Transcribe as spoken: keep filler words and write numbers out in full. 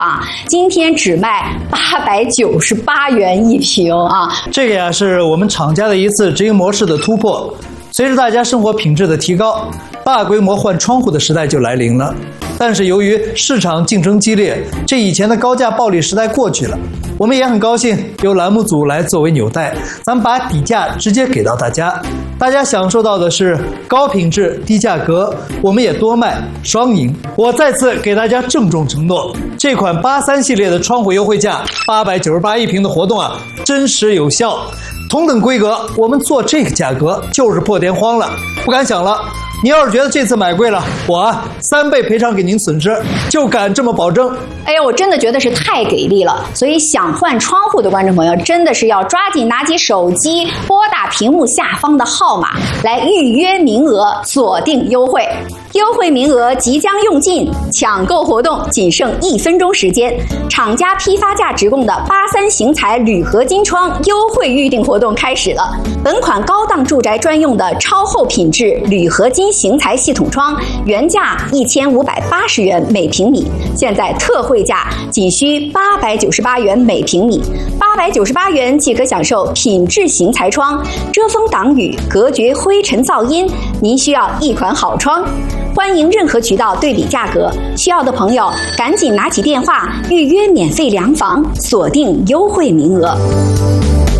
啊，今天只卖八百九十八元一瓶啊！ 这个呀，是我们厂家的一次直营模式的突破。随着大家生活品质的提高，大规模换窗户的时代就来临了。但是由于市场竞争激烈，这以前的高价暴利时代过去了。我们也很高兴由栏目组来作为纽带，咱们把底价直接给到大家，大家享受到的是高品质低价格，我们也多卖，双赢。我再次给大家郑重承诺，这款八三系列的窗户优惠价八百九十八一瓶的活动啊，真实有效。同等规格，我们做这个价格就是破天荒了，不敢想了。你要是觉得这次买贵了，我啊三倍赔偿给您损失，就敢这么保证。 哎呀，我真的觉得是太给力了，所以想换窗户的观众朋友真的是要抓紧拿起手机，拨打屏幕下方的号码来预约名额，锁定优惠。优惠名额即将用尽，抢购活动仅剩一分钟时间。厂家批发价直供的八三型材铝合金窗优惠预订活动开始了。本款高档住宅专用的超厚品质铝合金型材系统窗，原价一千五百八十元每平米，现在特惠价仅需八百九十八元每平米。八百九十八元即可享受品质型材窗，遮风挡雨，隔绝灰尘噪音。您需要一款好窗。欢迎任何渠道对比价格，需要的朋友赶紧拿起电话预约免费量房，锁定优惠名额。